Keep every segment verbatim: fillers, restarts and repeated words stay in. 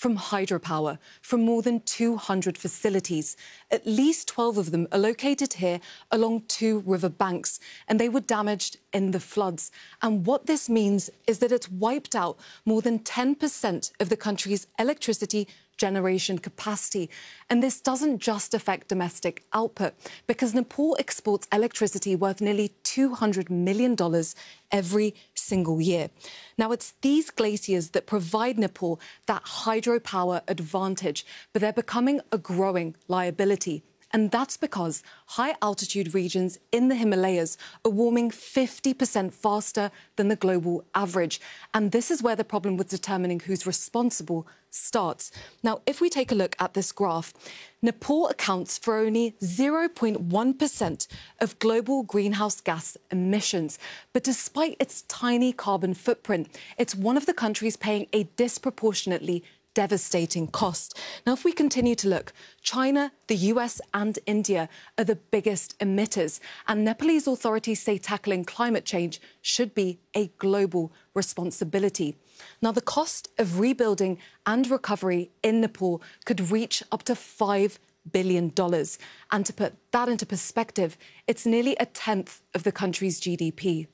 from hydropower, from more than two hundred facilities. At least twelve of them are located here along two river banks, and they were damaged in the floods. And what this means is that it's wiped out more than ten percent of the country's electricity generation capacity. And this doesn't just affect domestic output, because Nepal exports electricity worth nearly two hundred million dollars every single year. Now, it's these glaciers that provide Nepal that hydropower advantage, but they're becoming a growing liability. And that's because high-altitude regions in the Himalayas are warming fifty percent faster than the global average. And this is where the problem with determining who's responsible starts. Now, if we take a look at this graph, Nepal accounts for only zero point one percent of global greenhouse gas emissions. But despite its tiny carbon footprint, it's one of the countries paying a disproportionately devastating cost. Now, if we continue to look, China, the U S and India are the biggest emitters, and Nepalese authorities say tackling climate change should be a global responsibility. Now, the cost of rebuilding and recovery in Nepal could reach up to five billion dollars. And to put that into perspective, it's nearly a tenth of the country's G D P.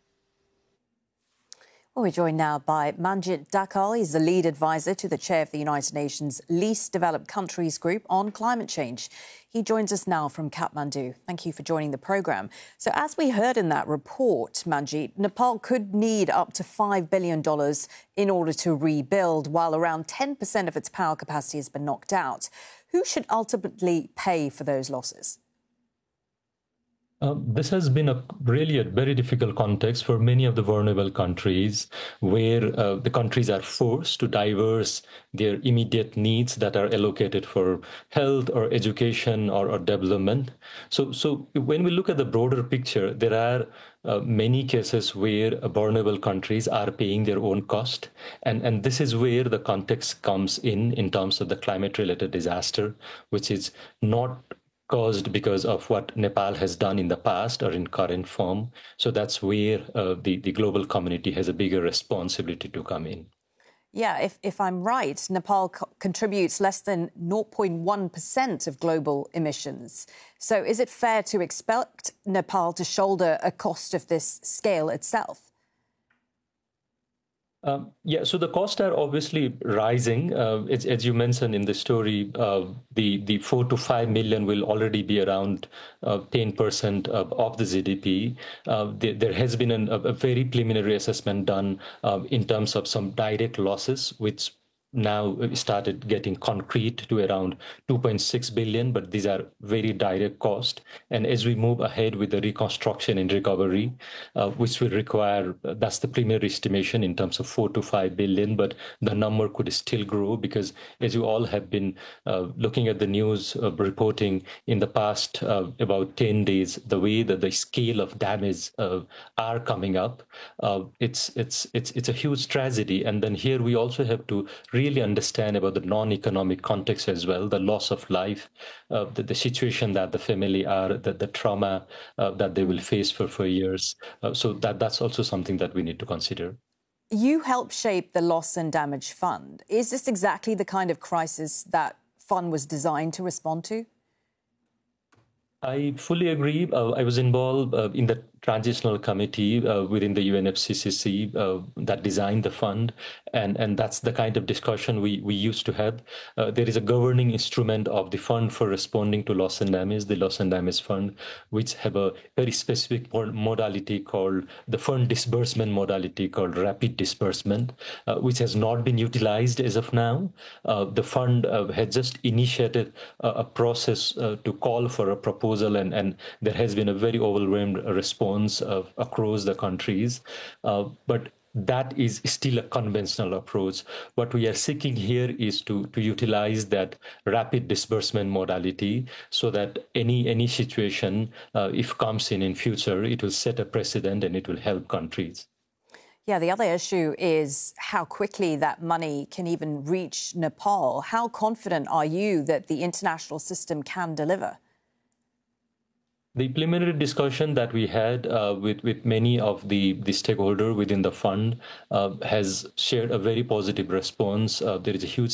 Well, we're joined now by Manjit Dhakal. He's the lead advisor to the chair of the United Nations Least Developed Countries Group on climate change. He joins us now from Kathmandu. Thank you for joining the programme. So as we heard in that report, Manjit, Nepal could need up to five billion dollars in order to rebuild, while around ten percent of its power capacity has been knocked out. Who should ultimately pay for those losses? Uh, this has been a really a very difficult context for many of the vulnerable countries, where uh, the countries are forced to diverse their immediate needs that are allocated for health or education or, or development. So, so when we look at the broader picture, there are uh, many cases where vulnerable countries are paying their own cost. And, and this is where the context comes in, in terms of the climate-related disaster, which is not caused because of what Nepal has done in the past or in current form. So that's where uh, the, the global community has a bigger responsibility to come in. Yeah, if, if I'm right, Nepal co- contributes less than zero point one percent of global emissions. So is it fair to expect Nepal to shoulder a cost of this scale itself? Um, yeah, so the costs are obviously rising. Uh, it's, as you mentioned in the story, uh, the, the four to five million will already be around uh, ten percent of, of the G D P. Uh, there, there has been an, a, a very preliminary assessment done uh, in terms of some direct losses, which now started getting concrete to around two point six billion, but these are very direct costs. And as we move ahead with the reconstruction and recovery, uh, which will require, that's the preliminary estimation in terms of four to five billion, but the number could still grow because, as you all have been uh, looking at the news uh, reporting in the past uh, about ten days, the way that the scale of damage uh, are coming up, uh, it's it's it's it's a huge tragedy. And then here we also have to really understand about the non-economic context as well, the loss of life, uh, the, the situation that the family are, the, the trauma uh, that they will face for, for years. Uh, so that, that's also something that we need to consider. You helped shape the Loss and Damage Fund. Is this exactly the kind of crisis that fund was designed to respond to? I fully agree. Uh, I was involved uh, in the transitional committee uh, within the U N F C C C uh, that designed the fund, and, and that's the kind of discussion we, we used to have. Uh, there is a governing instrument of the Fund for Responding to Loss and Damage, the Loss and Damage Fund, which have a very specific modality called the fund disbursement modality called rapid disbursement, uh, which has not been utilized as of now. Uh, the fund uh, had just initiated a, a process uh, to call for a proposal, and, and there has been a very overwhelmed response of across the countries, uh, but that is still a conventional approach. What we are seeking here is to, to utilize that rapid disbursement modality so that any any situation, uh, if comes in in future, it will set a precedent and it will help countries. Yeah, the other issue is how quickly that money can even reach Nepal. How confident are you that the international system can deliver? The preliminary discussion that we had uh, with, with many of the, the stakeholders within the fund uh, has shared a very positive response. Uh, there is a huge